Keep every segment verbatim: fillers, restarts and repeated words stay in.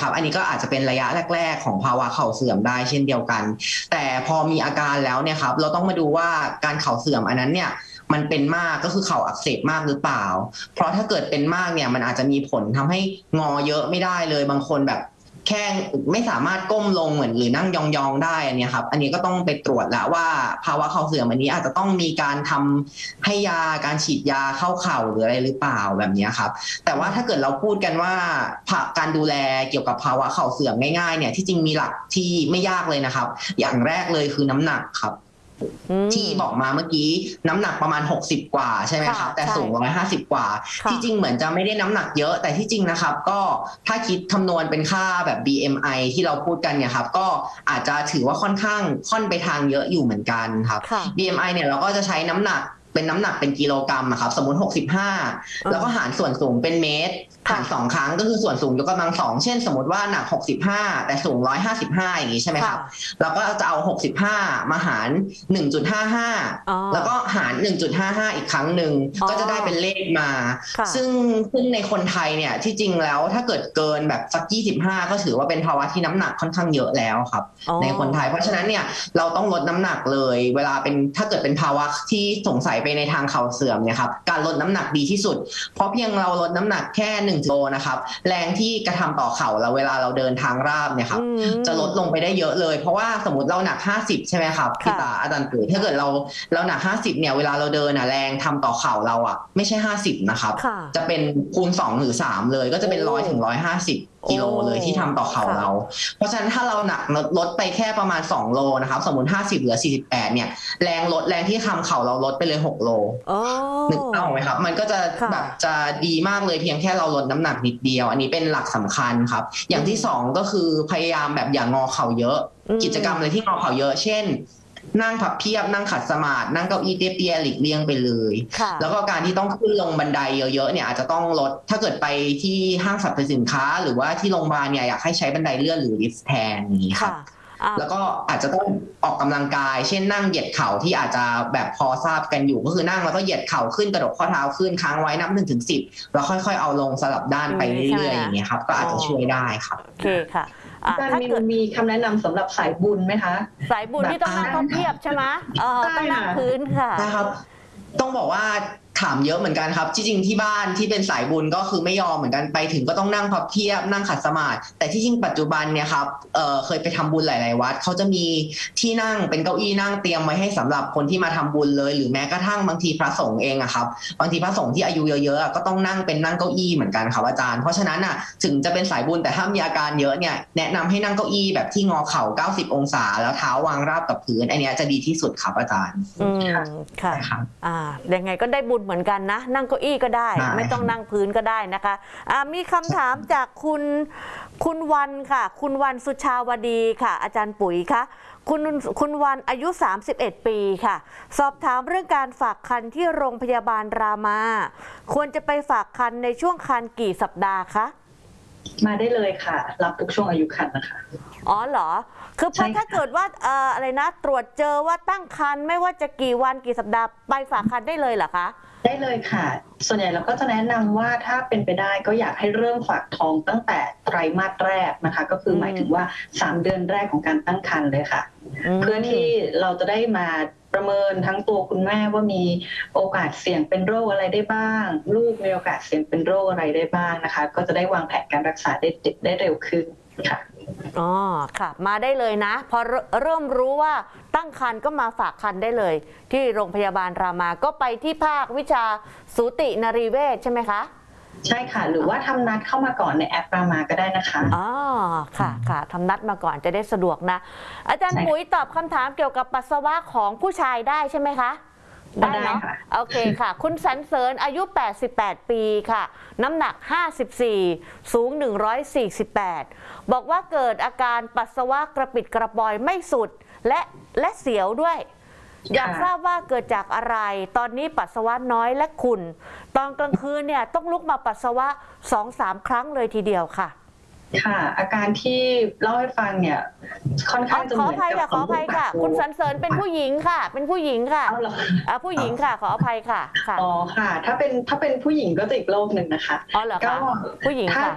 ครับอันนี้ก็อาจจะเป็นระยะแรกๆของภาวะเข่าเสื่อมได้เช่นเดียวกันแต่พอมีอาการแล้วเนี่ยครับเราต้องมาดูว่าการเข่าเสื่อมอันนั้นเนี่ยมันเป็นมากก็คือเข่าอักเสบมากหรือเปล่าเพราะถ้าเกิดเป็นมากเนี่ยมันอาจจะมีผลทำให้งอเยอะไม่ได้เลยบางคนแบบแค่ไม่สามารถก้มลงเหมือนหรือนั่งยองๆได้อันนี้ครับอันนี้ก็ต้องไปตรวจแล้วว่าภาวะเข่าเสื่อมอันนี้อาจจะต้องมีการทำให้ยาการฉีดยาเข้าเข่าหรืออะไรหรือเปล่าแบบนี้ครับแต่ว่าถ้าเกิดเราพูดกันว่าการดูแลเกี่ยวกับภาวะเข่าเสื่อมง่ายๆเนี่ยที่จริงมีหลักที่ไม่ยากเลยนะครับอย่างแรกเลยคือน้ำหนักครับที่บอกมาเมื่อกี้น้ำหนักประมาณหกสิบกว่าใช่ไหมครับแต่สูงหนึ่งร้อยห้าสิบกว่าที่จริงเหมือนจะไม่ได้น้ำหนักเยอะแต่ที่จริงนะครับก็ถ้าคิดคำนวณเป็นค่าแบบ บี เอ็ม ไอ ที่เราพูดกันเนี่ยครับก็อาจจะถือว่าค่อนข้างค่อนไปทางเยอะอยู่เหมือนกันครับ บี เอ็ม ไอ เนี่ยเราก็จะใช้น้ำหนักเป็นน้ำหนักเป็นกิโลกรัมนะครับสมมติหกสิบห้าแล้วก็หารส่วนสูงเป็นเมตรหารสองครั้งก็คือส่วนสูงยกกำลังสองเช่นสมมติว่าหนักหกสิบห้าแต่สูงหนึ่งร้อยห้าสิบห้าอย่างนี้ใช่ไหมครับเราก็จะเอาหกสิบห้ามาหาร หนึ่งจุดห้าห้า แล้วก็หาร หนึ่งจุดห้าห้า อีกครั้งหนึ่งก็จะได้เป็นเลขมาซึ่งซึ่งในคนไทยเนี่ยที่จริงแล้วถ้าเกิดเกินแบบสักยี่สิบห้าก็ถือว่าเป็นภาวะที่น้ำหนักค่อนข้างเยอะแล้วครับในคนไทยเพราะฉะนั้นเนี่ยเราต้องลดน้ำหนักเลยเวลาเป็นถ้าเกิดเป็นภาวะที่สงสัยไปในทางเข่าเสื่อมเนี่ยครับการลดน้ำหนักดีที่สุดเพราะเพียงเราลดน้ำหนักแค่หนึ่งกิโลนะครับแรงที่กระทำต่อเข่าเราเวลาเราเดินทางราบเนี่ยครับจะลดลงไปได้เยอะเลยเพราะว่าสมมติเราหนักห้าสิบใช่ไหมครับพี่ตาอาจารย์ปุ๋ยถ้าเกิดเราเราหนักห้าสิบเนี่ยเวลาเราเดินอ่ะแรงทำต่อเข่าเราอ่ะไม่ใช่ห้าสิบนะครับจะเป็นคูณสองหรือสามเลยก็จะเป็นหนึ่งร้อยถึงหนึ่งร้อยห้าสิบกิโลเลยที่ทำต่อเข่าเราเพราะฉะนั้นถ้าเราหนักลดไปแค่ประมาณสองโลนะครับสมมติห้าสิบเหลือสี่สิบแปดเนี่ยแรงลดแรงที่ทำเข่าเราลดไปเลยหกโลนึกออกไหมครับมันก็จะแบบจะดีมากเลยเพียงแค่เราลดน้ำหนักนิดเดียวอันนี้เป็นหลักสำคัญครับอย่างที่สองก็คือพยายามแบบอย่างงอเข่าเยอะกิจกรรมอะไรที่งอเข่าเยอะเช่นนั่งพับเพียบนั่งขัดสมาธินั่งเก้าอี้เตี้ยๆหลีกเลี่ยงไปเลยแล้วก็การที่ต้องขึ้นลงบันไดเยอะๆเนี่ยอาจจะต้องลดถ้าเกิดไปที่ห้างสรรพสินค้าหรือว่าที่โรงพยาบาลเนี่ยอยากให้ใช้บันไดเลื่อนหรือลิฟต์แทนนี้ครับแล้วก็อาจจะต้องออกกำลังกายเช่นนั่งเหยียดเข่าที่อาจจะแบบพอทราบกันอยู่ก็คือนั่งแล้วก็เหยียดเข่าขึ้นกระดกข้อเท้าขึ้นค้างไว้นับหนึ่งถึงสิบแล้วค่อยๆเอาลงสลับด้านไปเรื่อยๆอย่างเงี้ยครับก็อาจจะช่วยได้ครับโอเคค่ะอาจารย์มีมีคำแนะนำสำหรับสายบุญไหมคะสายบุญที่ต้องนั่งพับเพียบใช่ไหมเออต้องนั่งพื้นค่ะใช่ครับต้องบอกว่าถามเยอะเหมือนกันครับที่จริงที่บ้านที่เป็นสายบุญก็คือไม่ยอมเหมือนกันไปถึงก็ต้องนั่งพับเพียบนั่งขัดสมาธิแต่ที่จริงปัจจุบันเนี่ยครับเอ่อเคยไปทำบุญหลายๆวัดเขาจะมีที่นั่งเป็นเก้าอี้นั่งเตรียมไว้ให้สำหรับคนที่มาทำบุญเลยหรือแม้กระทั่งบางทีพระสงฆ์เองอะครับบางทีพระสงฆ์ที่อายุเยอะๆก็ต้องนั่งเป็นนั่งเก้าอี้เหมือนกันครับอาจารย์เพราะฉะนั้นอะถึงจะเป็นสายบุญแต่ถ้ามีอาการเยอะเนี่ยแนะนำให้นั่งเก้าอี้แบบที่งอเข่าเก้าสิบองศาแล้วเท้าวางราบกับพื้นอันนี้จะดีที่สุดครับอาจารย์อืมค่ะอ่ายังไงก็ได้บุญเหมือนกันนะนั่งเก้าอี้ก็ได้ไม่ต้องนั่งพื้นก็ได้นะคะะมีคำถามจากคุณคุณวันค่ะคุณวันสุชาวดีค่ะอาจารย์ปุ๋ยคะคุณคุณวันอายุสามสิบเอ็ดปีค่ะสอบถามเรื่องการฝากครรภ์ที่โรงพยาบาลรามาควรจะไปฝากครรภ์ในช่วงครรภ์กี่สัปดาห์คะมาได้เลยค่ะรับทุกช่วงอายุครรภ์นะคะอ๋อเหรอคือพอถ้าเกิดว่าเอ่ออะไรนะตรวจเจอว่าตั้งครรภ์ไม่ว่าจะกี่วันกี่สัปดาห์ไปฝากครรภ์ได้เลยเหรอคะได้เลยค่ะส่วนใหญ่เราก็จะแนะนำว่าถ้าเป็นไปได้ก็อยากให้เริ่มฝากท้องตั้งแต่ไตรมาสแรกนะคะก็คือหมายถึงว่าสามเดือนแรกของการตั้งครรภ์เลยค่ะเพื่อที่เราจะได้มาประเมินทั้งตัวคุณแม่ว่ามีโอกาสเสี่ยงเป็นโรคอะไรได้บ้างลูกมีโอกาสเสี่ยงเป็นโรคอะไรได้บ้างนะคะก็จะได้วางแผนการรักษาได้ได้เร็วขึ้นค่ะอ๋อค่ะมาได้เลยนะพอเริ่มรู้ว่าตั้งครรภ์ก็มาฝากครรภ์ได้เลยที่โรงพยาบาลรามาก็ไปที่ภาควิชาสูตินรีเวชใช่ไหมคะใช่ค่ะหรือว่าทำนัดเข้ามาก่อนในแอปรามาก็ได้นะคะอ๋อค่ะค่ะทำนัดมาก่อนจะได้สะดวกนะอาจารย์ปุ๋ยตอบคำถามเกี่ยวกับปัสสาวะของผู้ชายได้ใช่ไหมคะได้เนาะโอเคค่ะคุณสรรเสริญอายุแปดสิบแปดปีค่ะน้ำหนักห้าสิบสี่สูงหนึ่งร้อยสี่สิบแปดบอกว่าเกิดอาการปัสสาวะกระปิดกระปอยไม่สุดและและเสียวด้วยอยากทราบว่าเกิดจากอะไรตอนนี้ปัสสาวะน้อยและขุ่นตอนกลางคืนเนี่ยต้องลุกมาปัสสาวะ สองถึงสาม ครั้งเลยทีเดียวค่ะค่ะอาการที่เล่าให้ฟังเนี่ยค่อนข้างจะเหมือนกับขออภัยค่ะคุณสรรเสริญเป็นผู้หญิงค่ะเป็นผู้หญิงค่ะผู้หญิงค่ะขออภัยค่ะอ๋อค่ะถ้าเป็นถ้าเป็นผู้หญิงก็จะอีกโรคหนึ่งนะคะอ๋อเหรอคะผู้หญิงค่ะ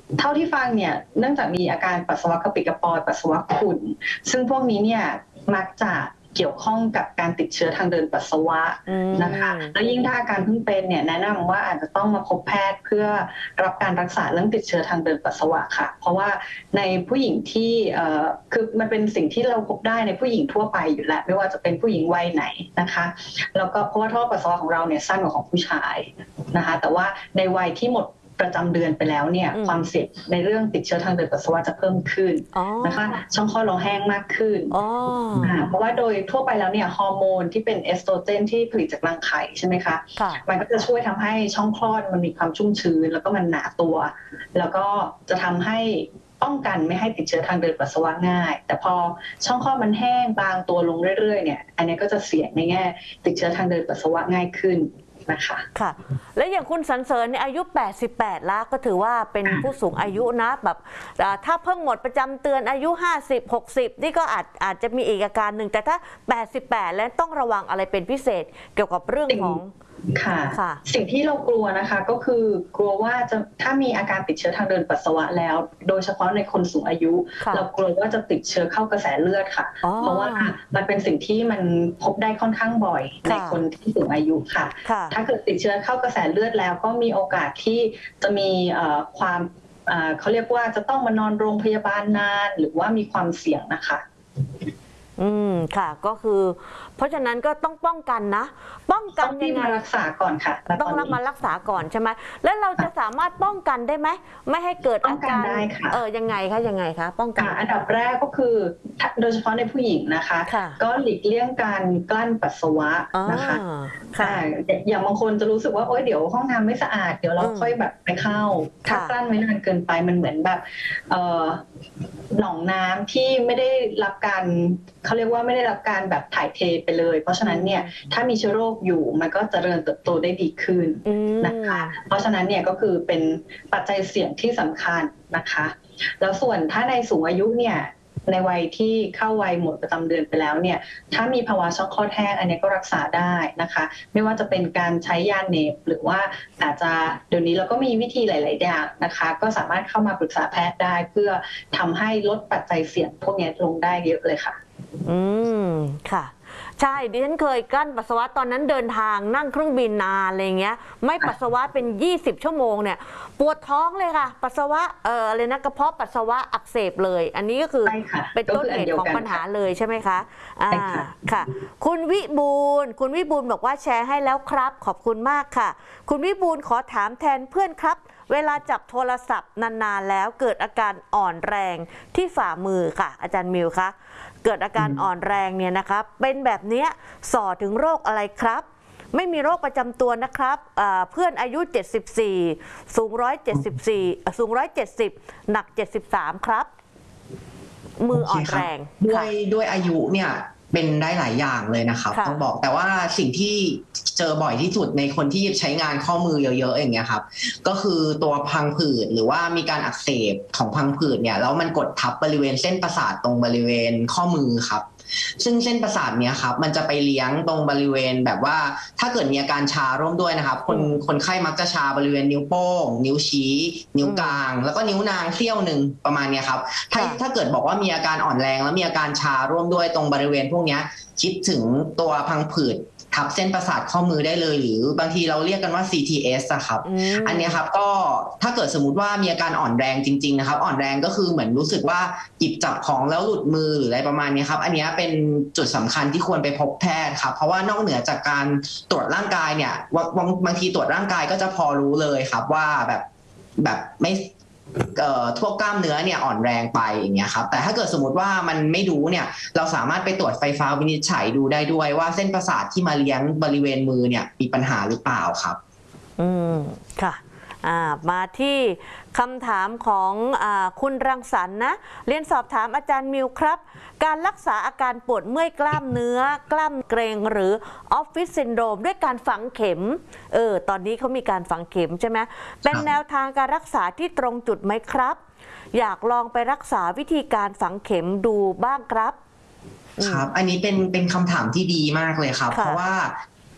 เท่าที่ฟังเนี่ยเนื่องจากมีอาการปัสสาวะกระปิดกระปอยปัสสาวะขุ่นซึ่งพวกนี้เนี่ยมักจะเกี่ยวข้องกับการติดเชื้อทางเดินปัสสาวะนะคะแล้วยิ่งถ้าอาการเพิ่งเป็นเนี่ยแนะนำว่าอาจจะต้องมาพบแพทย์เพื่อรับการรักษาเรื่องติดเชื้อทางเดินปัสสาวะค่ะเพราะว่าในผู้หญิงที่เอ่อคือมันเป็นสิ่งที่เราพบได้ในผู้หญิงทั่วไปอยู่แล้วไม่ว่าจะเป็นผู้หญิงวัยไหนนะคะแล้วก็เพราะว่าท่อปัสสาวะของเราเนี่ยสั้นกว่าของผู้ชายนะคะแต่ว่าในวัยที่หมดประจำเดือนไปแล้วเนี่ยความเสี่ยงในเรื่องติดเชื้อทางเดินปัสสาวะจะเพิ่มขึ้นนะคะช่องคลอดเราแห้งมากขึ้นเพราะว่าโดยทั่วไปแล้วเนี่ยฮอร์โมนที่เป็นเอสโตรเจนที่ผลิตจากรังไข่ใช่ไหมคะมันก็จะช่วยทำให้ช่องคลอดมันมีความชุ่มชื้นแล้วก็มันหนาตัวแล้วก็จะทำให้ป้องกันไม่ให้ติดเชื้อทางเดินปัสสาวะง่ายแต่พอช่องคลอดมันแห้งบางตัวลงเรื่อยๆเนี่ยอันนี้ก็จะเสี่ยงในแง่ติดเชื้อทางเดินปัสสาวะง่ายขึ้นนะคะค่ะและอย่างคุณสรรเสริญเนี่ยอายุแปดสิบแปดแล้วก็ถือว่าเป็นผู้สูงอายุนะแบบถ้าเพิ่งหมดประจำเดือนอายุห้าสิบ หกสิบนี่ก็อาจอาจจะมีอีกอาการหนึ่งแต่ถ้าแปดสิบแปดแล้วต้องระวังอะไรเป็นพิเศษเกี่ยวกับเรื่องของค่ะสิ่งที่เรากลัวนะคะก็คือกลัวว่าจะถ้ามีอาการติดเชื้อทางเดินปัสสาวะแล้วโดยเฉพาะในคนสูงอายุเรากลัวว่าจะติดเชื้อเข้ากระแสเลือดค่ะเพราะว่ามันเป็นสิ่งที่มันพบได้ค่อนข้างบ่อยในคนที่สูงอายุค่ะถ้าเกิดติดเชื้อเข้ากระแสเลือดแล้วก็มีโอกาสที่จะมีความเขาเรียกว่าจะต้องมานอนโรงพยาบาลนานหรือว่ามีความเสี่ยงนะคะอืมค่ะก็คือเพราะฉะนั้นก็ต้องป้องกันนะป้องกันยังไงรักษาก่อนค่ะต้องรับมารักษาก่อนใช่ไหมแล้วเราจะสามารถป้องกันได้ไหมไม่ให้เกิดอาการเออยังไงคะยังไงคะป้องกันอันดับแรกก็คือโดยเฉพาะในผู้หญิงนะคะก็หลีกเลี่ยงการกลั้นปัสสาวะนะคะอย่างบางคนจะรู้สึกว่าโอ๊ยเดี๋ยวห้องน้ำไม่สะอาดเดี๋ยวเราค่อยแบบไปเข้าถ้ากลั้นไว้นานเกินไปมันเหมือนแบบเออหนองน้ำที่ไม่ได้รับการเขาเรียกว่าไม่ได้รับการแบบถ่ายเทไปเลยเพราะฉะนั้นเนี่ยถ้ามีเชื้อโรคอยู่มันก็เจริญเติบโตได้ดีขึ้นนะคะเพราะฉะนั้นเนี่ยก็คือเป็นปัจจัยเสี่ยงที่สำคัญนะคะแล้วส่วนถ้าในสูงอายุเนี่ยในวัยที่เข้าวัยหมดประจำเดือนไปแล้วเนี่ยถ้ามีภาวะช่องคลอดแห้งอันนี้ก็รักษาได้นะคะไม่ว่าจะเป็นการใช้ยาเนปหรือว่าอาจจะเดี๋ยวนี้เราก็มีวิธีหลายๆอย่างนะคะก็สามารถเข้ามาปรึกษาแพทย์ได้เพื่อทำให้ลดปัจจัยเสี่ยงพวกนี้ลงได้เยอะเลยค่ะอืมค่ะใช่ดิฉันเคยกลั้นปัสสาวะตอนนั้นเดินทางนั่งเครื่องบินนานอะไรเงี้ยไม่ปัสสาวะเป็นยี่สิบชั่วโมงเนี่ยปวดท้องเลยค่ะปัสสาวะเอออะไรนะกระเพาะปัสสาวะอักเสบเลยอันนี้ก็คือเป็นต้นเหตุของปัญหาเลยใช่ไหมคะอ่าค่ะคุณวิบูลย์คุณวิบูลย์บอกว่าแชร์ให้แล้วครับขอบคุณมากค่ะคุณวิบูลย์ขอถามแทนเพื่อนครับเวลาจับโทรศัพท์นานๆแล้วเกิดอาการอ่อนแรงที่ฝ่ามือค่ะอาจารย์มิวคะเกิดอาการอ่อนแรงเนี่ยนะคะเป็นแบบนี้ส่อถึงโรคอะไรครับไม่มีโรคประจำตัวนะครับเพื่อนอายุเจ็ดสิบสี่สูงหนึ่งร้อยเจ็ดสิบสี่สูงหนึ่งร้อยเจ็ดสิบหนักเจ็ดสิบสามครับมืออ่อนแรงด้วยด้วยอายุเนี่ยเป็นได้หลายอย่างเลยนะครับต้องบอกแต่ว่าสิ่งที่เจอบ่อยที่สุดในคนที่ใช้งานข้อมือเยอะๆอย่างเงี้ยครับก็คือตัวพังผืดหรือว่ามีการอักเสบของพังผืดเนี่ยแล้วมันกดทับบริเวณเส้นประสาทตรงบริเวณข้อมือครับซึ่งเส้นประสาทเนี้ยครับมันจะไปเลี้ยงตรงบริเวณแบบว่าถ้าเกิดมีอาการชาร่วมด้วยนะครับคนคนไข้มักจะชาบริเวณนิ้วโป้งนิ้วชี้นิ้วกลางแล้วก็นิ้วนางเสี้ยวหนึ่งประมาณเนี้ยครับถ้าถ้าเกิดบอกว่ามีอาการอ่อนแรงแล้วมีอาการชาร่วมด้วยตรงบริเวณพวกเนี้ยคิดถึงตัวพังผืดทับเส้นประสาทข้อมือได้เลยหรือบางทีเราเรียกกันว่า ซี ที เอส อะครับ อ, อันนี้ครับก็ถ้าเกิดสมมติว่ามีอาการอ่อนแรงจริงๆนะครับอ่อนแรงก็คือเหมือนรู้สึกว่าหยิบจับของแล้วหลุดมือหรืออะไรประมาณนี้ครับอันนี้เป็นจุดสำคัญที่ควรไปพบแพทย์ครับเพราะว่านอกเหนือจากการตรวจร่างกายเนี่ยบางบางทีตรวจร่างกายก็จะพอรู้เลยครับว่าแบบแบบไม่ทั่วกล้ามเนื้อเนี่ยอ่อนแรงไปอย่างเงี้ยครับแต่ถ้าเกิดสมมติว่ามันไม่รู้เนี่ยเราสามารถไปตรวจไฟฟ้าวินิจฉัยดูได้ด้วยว่าเส้นประสาทที่มาเลี้ยงบริเวณมือเนี่ยมีปัญหาหรือเปล่าครับอืมค่ะอ่ามาที่คำถามของอ่าคุณรังสรรค์นะเรียนสอบถามอาจารย์มิวครับการรักษาอาการปวดเมื่อยกล้ามเนื้อกล้ามเกร็งหรือออฟฟิศซินโดรมด้วยการฝังเข็มเออตอนนี้เขามีการฝังเข็มใช่ไหมเป็นแนวทางการรักษาที่ตรงจุดไหมครับอยากลองไปรักษาวิธีการฝังเข็มดูบ้างครับครับอันนี้เป็นเป็นคำถามที่ดีมากเลยครับเพราะว่า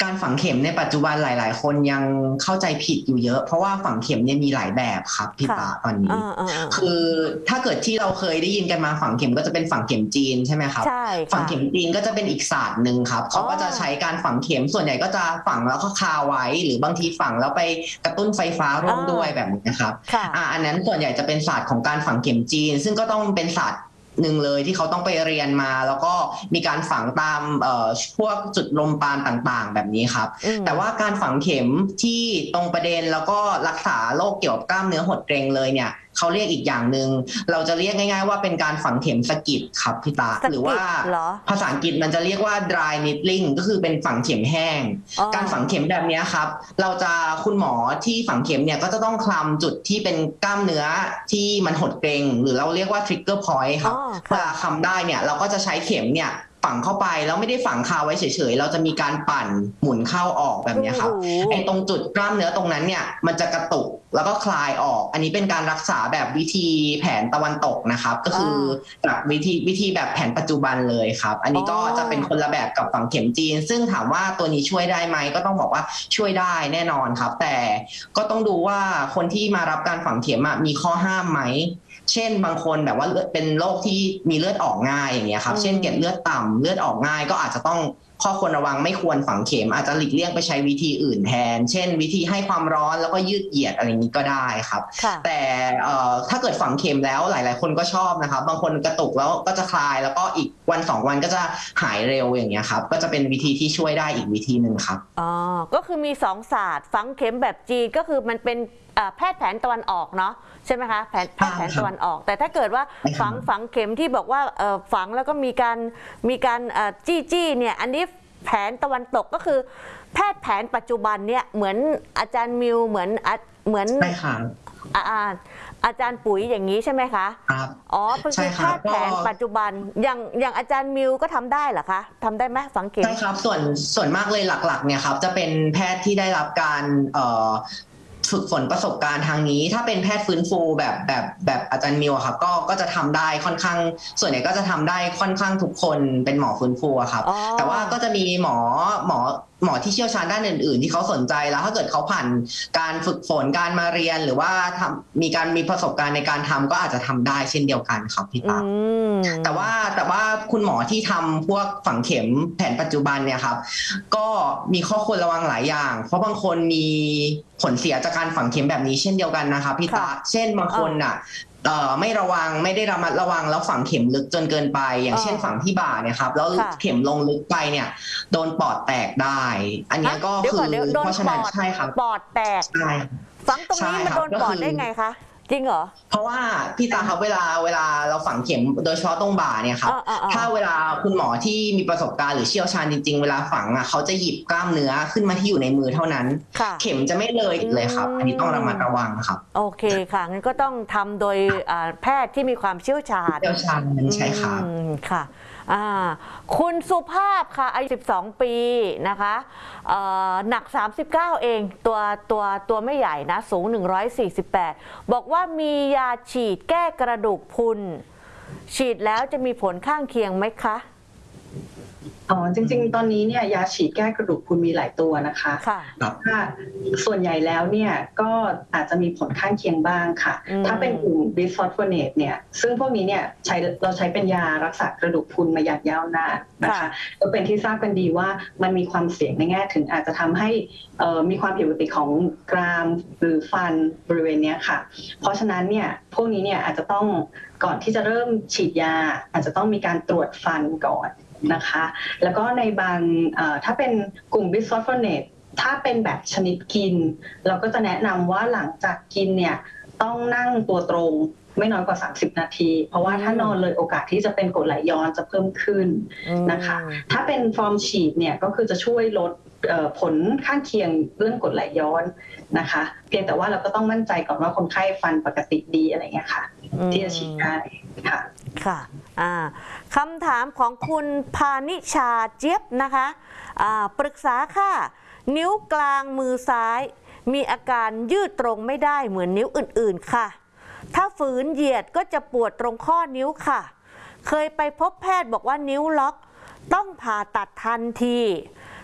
การฝังเข็มในปัจจุบันหลาย ๆ คนยังเข้าใจผิดอยู่เยอะเพราะว่าฝังเข็มเนี่ยมีหลายแบบครับพี่ตาตอนนี้คือถ้าเกิดที่เราเคยได้ยินกันมาฝังเข็มก็จะเป็นฝังเข็มจีนใช่ไหมครับฝังเข็มจีนก็จะเป็นอีกศาสตร์หนึ่งครับเขาก็จะใช้การฝังเข็มส่วนใหญ่ก็จะฝังแล้วก็คาไว้หรือบางทีฝังแล้วไปกระตุ้นไฟฟ้าร่วมด้วยแบบนี้นะครับอ่าอันนั้นส่วนใหญ่จะเป็นศาสตร์ของการฝังเข็มจีนซึ่งก็ต้องเป็นศาสตร์หนึ่งเลยที่เขาต้องไปเรียนมาแล้วก็มีการฝังตามพวกจุดลมปราณต่างๆแบบนี้ครับแต่ว่าการฝังเข็มที่ตรงประเด็นแล้วก็รักษาโรคเกี่ยวกับกล้ามเนื้อหดเกร็งเลยเนี่ยเขาเรียกอีกอย่างหนึ่งเราจะเรียกง่ายๆว่าเป็นการฝังเข็มสกิดครับพี่ตาหรือว่าภาษาอังกฤษมันจะเรียกว่า dry needling ก็คือเป็นฝังเข็มแห้งการฝังเข็มแบบนี้ครับเราจะคุณหมอที่ฝังเข็มเนี่ยก็จะต้องคลำจุดที่เป็นกล้ามเนื้อที่มันหดเกร็งหรือเราเรียกว่า trigger point ครับเวลาคลำได้เนี่ยเราก็จะใช้เข็มเนี่ยฝังเข้าไปแล้วไม่ได้ฝังคาไว้เฉยๆเราจะมีการปั่นหมุนเข้าออกแบบนี้ครับไอ้ตรงจุดกล้ามเนื้อตรงนั้นเนี่ยมันจะกระตุกแล้วก็คลายออกอันนี้เป็นการรักษาแบบวิธีแผนตะวันตกนะครับก็คือแบบวิธีวิธีแบบแผนปัจจุบันเลยครับอันนี้ก็จะเป็นคนละแบบกับฝังเข็มจีนซึ่งถามว่าตัวนี้ช่วยได้ไหมก็ต้องบอกว่าช่วยได้แน่นอนครับแต่ก็ต้องดูว่าคนที่มารับการฝังเข็มมีข้อห้ามไหมเช่นบางคนแบบว่าเป็นโรคที่มีเลือดออกง่ายอย่างเงี้ยครับเช่นเกล็ดเลือดต่ำเลือดออกง่ายก็อาจจะต้องข้อควรระวังไม่ควรฝังเข็มอาจจะหลีกเลี่ยงไปใช้วิธีอื่นแทนเช่นวิธีให้ความร้อนแล้วก็ยืดเหยียดอะไรอย่างนี้ก็ได้ครับแต่ถ้าเกิดฝังเข็มแล้วหลายๆคนก็ชอบนะครับบางคนกระตุกแล้วก็จะคลายแล้วก็อีกวันสองวันก็จะหายเร็วอย่างเงี้ยครับก็จะเป็นวิธีที่ช่วยได้อีกวิธีหนึ่งครับอ๋อก็คือมีสองศาสตร์ฝังเข็มแบบจีนก็คือมันเป็นแพทย์แผนตะวันออกเนาะใช่ไหมคะแผนแพทย์แผนตะวันออกแต่ถ้าเกิดว่าฝังฝังเข็มที่บอกว่าฝังแล้วก็มีการมีการจี้จี้เนี่ยอันนี้แผนตะวันตกก็คือแพทย์แผนปัจจุบันเนี่ยเหมือนอาจารย์มิวเหมือนเหมือนใช่ค่ะอาจารย์ปุ๋ยอย่างนี้ใช่ไหมคะครับอ๋อเป็นแพทย์แผนปัจจุบันอย่างอย่างอาจารย์มิวก็ทำได้เหรอคะทำได้ไหมฝังเข็มใช่ครับส่วนส่วนมากเลยหลักๆเนี่ยครับจะเป็นแพทย์ที่ได้รับการฝึกฝนประสบการณ์ทางนี้ถ้าเป็นแพทย์ฟื้นฟูแบบแบบแบบอาจารย์มิวครับก็ก็จะทำได้ค่อนข้างส่วนใหญ่ก็จะทำได้ค่อนข้างทุกคนเป็นหมอฟื้นฟูครับแต่ว่าก็จะมีหมอหมอหมอที่เชี่ยวชาญด้านอื่นๆที่เขาสนใจแล้วถ้าเกิดเขาผ่านการฝึกฝนการมาเรียนหรือว่าทำมีการมีประสบการณ์ในการทำก็อาจจะทำได้เช่นเดียวกันครับพี่ตาแต่ว่าแต่ว่าคุณหมอที่ทำพวกฝังเข็มแผนปัจจุบันเนี่ยครับก็มีข้อควรระวังหลายอย่างเพราะบางคนมีผลเสียจากการฝังเข็มแบบนี้เช่นเดียวกันนะครับพี่ตาเช่นบางคนน่ะไม่ระวังไม่ได้ระมัดระวังแล้วฝังเข็มลึกจนเกินไปอย่างเช่นฝังที่บ่าเนี่ยครับแล้วเข็มลงลึกไปเนี่ยโดนปอดแตกได้อันนี้ก็คือเพราะฉะนั้นใช่ครับปอดแตกฝังตรงนี้มันโดนปอดได้ไงคะจริงเหรอเพราะว่าพี่ตาครับเวลาเวลาเราฝังเข็มโดยเฉพาะตรงบ่าเนี่ยครับถ้าเวลาคุณหมอที่มีประสบการณ์หรือเชี่ยวชาญจริงๆเวลาฝังอ่ะเขาจะหยิบกล้ามเนื้อขึ้นมาที่อยู่ในมือเท่านั้นเข็มจะไม่เลยอีกเลยครับอันนี้ต้องระมัดระวังครับโอเคค่ะงั้นก็ต้องทำโดยแพทย์ที่มีความเชี่ยวชาญเชี่ยวชาญใช่ครับค่ะคุณสุภาพค่ะอายุสิบสองปีนะคะหนักสามสิบเก้าเองตัวตัวตัวไม่ใหญ่นะสูงหนึ่งร้อยสี่สิบแปดบอกว่ามียาฉีดแก้กระดูกพรุนฉีดแล้วจะมีผลข้างเคียงไหมคะอ๋อจริงๆตอนนี้เนี่ยยาฉีดแก้กระดูกพรุนมีหลายตัวนะคะถ้าส่วนใหญ่แล้วเนี่ยก็อาจจะมีผลข้างเคียงบ้างค่ะถ้าเป็นกลุ่มบิสฟอสโฟเนตเนี่ยซึ่งพวกนี้เนี่ยใช้เราใช้เป็นยารักษากระดูกพรุนมาอย่างยาวนานนะคะก็เป็นที่ทราบกันดีว่ามันมีความเสี่ยงในแง่ถึงอาจจะทำให้มีความผิดปกติของกรามหรือฟันบริเวณนี้ค่ะเพราะฉะนั้นเนี่ยพวกนี้เนี่ยอาจจะต้องก่อนที่จะเริ่มฉีดยาอาจจะต้องมีการตรวจฟันก่อนนะคะแล้วก็ในบางถ้าเป็นกลุ่มบิสฟอสโฟเนตถ้าเป็นแบบชนิดกินเราก็จะแนะนำว่าหลังจากกินเนี่ยต้องนั่งตัวตรงไม่น้อยกว่าสามสิบนาทีเพราะว่าถ้านอนเลยโอกาสที่จะเป็นกรดไหลย้อนจะเพิ่มขึ้นนะคะถ้าเป็นฟอร์มฉีดเนี่ยก็คือจะช่วยลดผลข้างเคียงเรื่องกรดไหลย้อนนะคะเพียงแต่ว่าเราก็ต้องมั่นใจก่อนว่าคนไข้ฟันปกติดีอะไรเงี้ยค่ะที่จะฉีดได้ค่ะค่ะคำถามของคุณพานิชาเจี๊ยบนะคะปรึกษาค่ะนิ้วกลางมือซ้ายมีอาการยืดตรงไม่ได้เหมือนนิ้วอื่นๆค่ะถ้าฝืนเหยียดก็จะปวดตรงข้อนิ้วค่ะเคยไปพบแพทย์บอกว่านิ้วล็อกต้องผ่าตัดทันที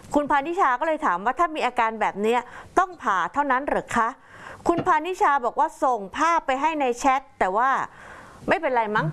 คุณพานิชาก็เลยถามว่าถ้ามีอาการแบบนี้ต้องผ่าเท่านั้นหรือคะคุณพานิชาบอกว่าส่งภาพไปให้ในแชทแต่ว่าไม่เป็นไรมั้ง